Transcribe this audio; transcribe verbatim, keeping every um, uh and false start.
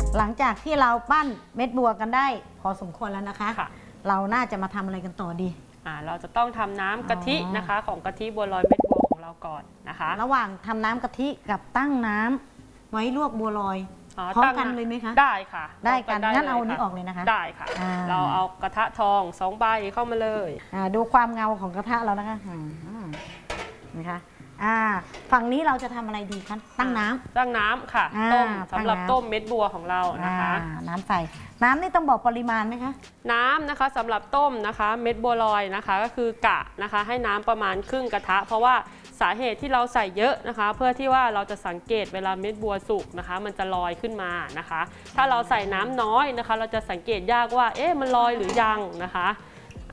หลังจากที่เราปั้นเม็ดบัวกันได้พอสมควรแล้วนะคะ เราน่าจะมาทำอะไรกันต่อดีอ่าเราจะต้องทำน้ำกะทินะคะของกะทิบัวลอยเม็ดบัวของเราก่อนนะคะระหว่างทำน้ำกะทิกับตั้งน้ำไว้ลวกบัวลอยพร้อมกันเลยไหมคะได้ค่ะได้กันงั้นเอานี้ออกเลยนะคะได้ค่ะเราเอากระทะทองสองใบเข้ามาเลยดูความเงาของกระทะเรานะคะนะคะฝั่งนี้เราจะทำอะไรดีคะตั้งน้ำตั้งน้ำค่ะต้มสำหรับต้มเม็ดบัวของเรานะคะน้ำใส่น้ำนี่ต้องบอกปริมาณไหมคะน้ำนะคะสำหรับต้มนะคะเม็ดบัวลอยนะคะก็คือกะนะคะให้น้ำประมาณครึ่งกระทะเพราะว่าสาเหตุที่เราใส่เยอะนะคะเพื่อที่ว่าเราจะสังเกตเวลาเม็ดบัวสุกนะคะมันจะลอยขึ้นมานะคะถ้าเราใส่น้ำน้อยนะคะเราจะสังเกตยากว่าเอ๊ะมันลอยหรือยังนะคะ